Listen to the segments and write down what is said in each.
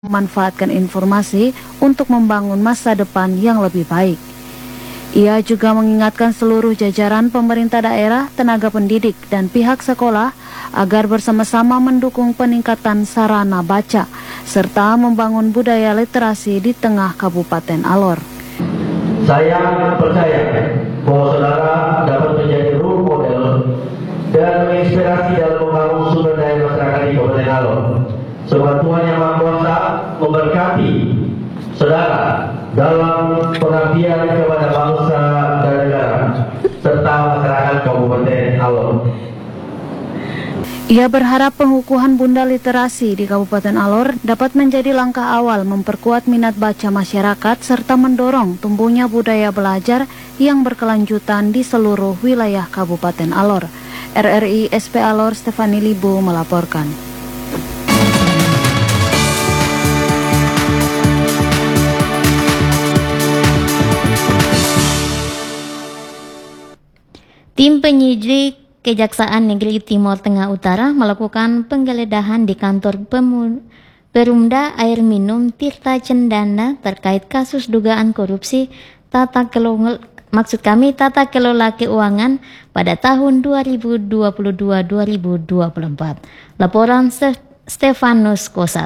memanfaatkan informasi untuk membangun masa depan yang lebih baik. Ia juga mengingatkan seluruh jajaran pemerintah daerah, tenaga pendidik, dan pihak sekolah agar bersama-sama mendukung peningkatan sarana baca, serta membangun budaya literasi di tengah Kabupaten Alor. Saya percaya bahwa saudara dapat menjadi role model dan menginspirasi dalam membangun sumber daya masyarakat di Kabupaten Alor. Semoga Tuhan Yang Maha Kuasa memberkati saudara dalam pengabdian kepada bangsa dan negara serta masyarakat Kabupaten Alor. Ia berharap pengukuhan Bunda Literasi di Kabupaten Alor dapat menjadi langkah awal memperkuat minat baca masyarakat serta mendorong tumbuhnya budaya belajar yang berkelanjutan di seluruh wilayah Kabupaten Alor. RRI SP Alor Stefani Libu melaporkan. Tim penyidik Kejaksaan Negeri Timur Tengah Utara melakukan penggeledahan di kantor Perumda Air Minum Tirta Cendana terkait kasus dugaan korupsi tata kelola keuangan pada tahun 2022-2024. Laporan Stefanus Kosat.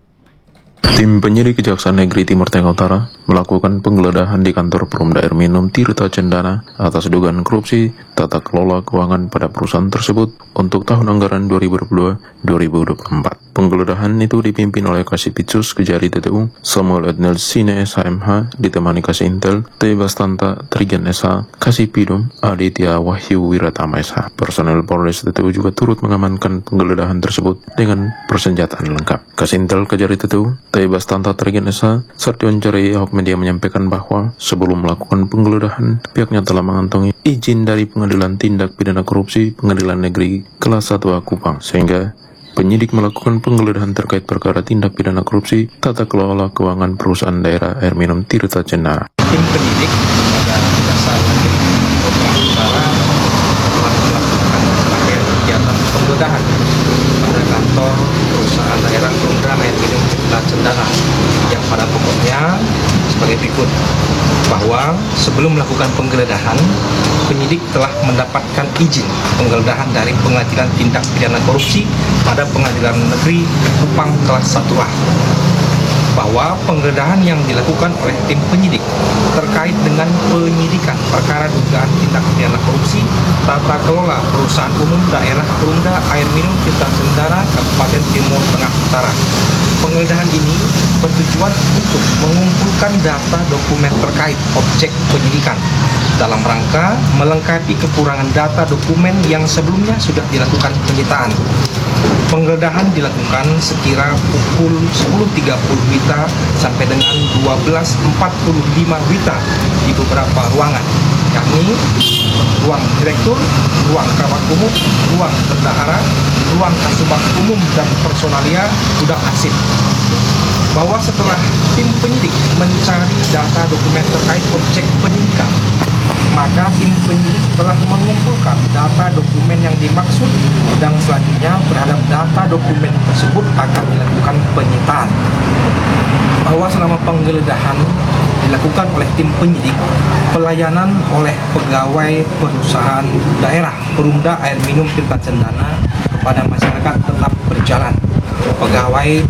Tim penyidik Kejaksaan Negeri Timur Tengah Utara melakukan penggeledahan di kantor Perumda Air Minum Tirta Cendana atas dugaan korupsi tata kelola keuangan pada perusahaan tersebut untuk tahun anggaran 2022-2024. Penggeledahan itu dipimpin oleh Kasipitsus Kejari TTU Samuel Ednel Sine SHMH ditemani Kasintel T. Bastanta Trigen SH, Kasipidum Aditya Wahyu Wiratama SH. Personel Polres TTU juga turut mengamankan penggeledahan tersebut dengan persenjataan lengkap. Kasintel Kejari TTU T. Bastanta Trigen SH Sartion Cari Awak Media menyampaikan bahwa sebelum melakukan penggeledahan, pihaknya telah mengantongi izin dari Pengadilan Tindak Pidana Korupsi Pengadilan Negeri Kelas 1A Kupang, sehingga penyidik melakukan penggeledahan terkait perkara tindak pidana korupsi tata kelola keuangan perusahaan daerah air minum Tirta Cendana. Tim penyidik pada Kejaksaan Negeri Timur Tengah Utara telah melakukan rangkaian kegiatan penggeledahan pada kantor perusahaan daerah Perumda Air Minum Tirta Cendana yang pada pokoknya sebagai berikut, bahwa sebelum melakukan penggeledahan, penyidik telah mendapatkan izin penggeledahan dari Pengadilan Tindak Pidana Korupsi pada Pengadilan Negeri Kupang Kelas 1A, bahwa penggeledahan yang dilakukan oleh tim penyidik terkait dengan penyidikan perkara dugaan tindak pidana korupsi tata kelola perusahaan umum daerah Perumda Air Minum Tirta Cendana Kabupaten Timur Tengah Utara. Penggeledahan ini bertujuan untuk mengumpulkan data dokumen terkait objek penyidikan dalam rangka melengkapi kekurangan data dokumen yang sebelumnya sudah dilakukan penyitaan. Penggeledahan dilakukan sekira pukul 10.30 WITA sampai dengan 12.45 WITA di beberapa ruangan, yakni ruang direktur, ruang kawat umum, ruang bendahara, ruang kasubag umum dan personalia gudang arsip. Bahwa setelah tim penyidik mencari data dokumen terkait objek penyidikan, maka tim penyidik telah mengumpulkan data dokumen yang dimaksud dan selanjutnya terhadap data dokumen tersebut akan dilakukan penyitaan. Bahwa selama penggeledahan dilakukan oleh tim penyidik, pelayanan oleh pegawai perusahaan daerah Perumda Air Minum Tirta Cendana kepada masyarakat tetap berjalan. Pegawai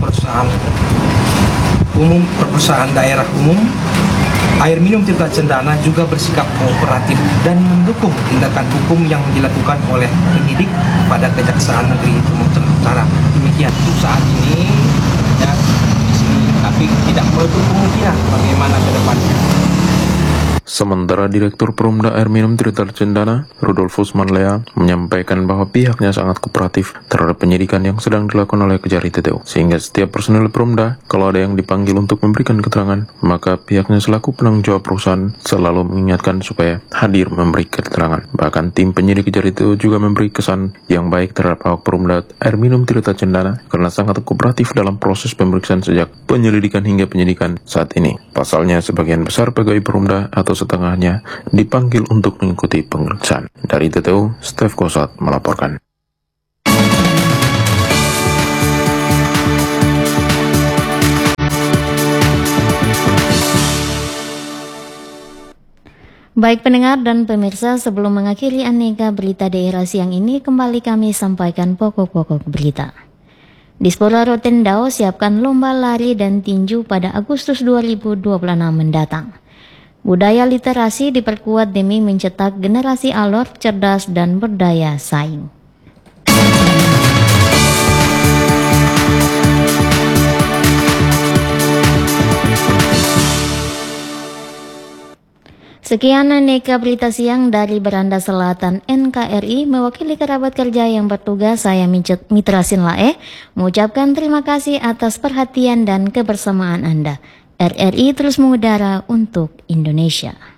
perusahaan daerah umum Air Minum Tirta Cendana juga bersikap kooperatif dan mendukung tindakan hukum yang dilakukan oleh penyidik pada Kejaksaan Negeri Timur Tengah Utara. Demikian untuk saat ini ya, di sini, tapi tidak menutup kemungkinan bagaimana ke depannya. Sementara Direktur Perumda Air Minum Tirta Cendana, Rudolfus Manlea, menyampaikan bahwa pihaknya sangat kooperatif terhadap penyidikan yang sedang dilakukan oleh Kejari TTU, sehingga setiap personel Perumda, kalau ada yang dipanggil untuk memberikan keterangan, maka pihaknya selaku penanggung jawab perusahaan selalu mengingatkan supaya hadir memberi keterangan. Bahkan tim penyidik Kejari TTU juga memberi kesan yang baik terhadap awak Perumda Air Minum Tirta Cendana karena sangat kooperatif dalam proses pemeriksaan sejak penyelidikan hingga penyidikan saat ini. Pasalnya, sebagian besar pegawai Perumda atau setengahnya dipanggil untuk mengikuti pemeriksaan. Dari TTU, Stef Kosat melaporkan. Baik pendengar dan pemirsa, sebelum mengakhiri aneka berita daerah siang ini, kembali kami sampaikan pokok-pokok berita. Dispora Rotendao siapkan lomba lari dan tinju pada Agustus 2026 mendatang. Budaya literasi diperkuat demi mencetak generasi alor, cerdas, dan berdaya saing. Sekian aneka berita siang dari Beranda Selatan NKRI, mewakili kerabat kerja yang bertugas, saya Mitra Sinlae, mengucapkan terima kasih atas perhatian dan kebersamaan Anda. RRI terus mengudara untuk Indonesia.